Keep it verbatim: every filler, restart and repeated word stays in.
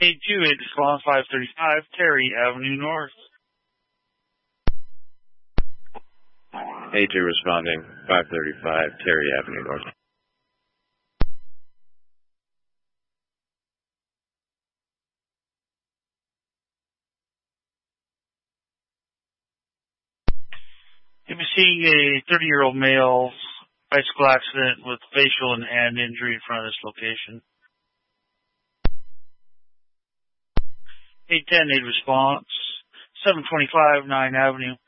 eight two eight response five thirty-five Terry Avenue North. eight two responding five thirty-five Terry Avenue North. You'll be seeing a thirty-year-old male bicycle accident with facial and hand injury in front of this location. eight ten eight response, seven twenty-five Ninth Avenue.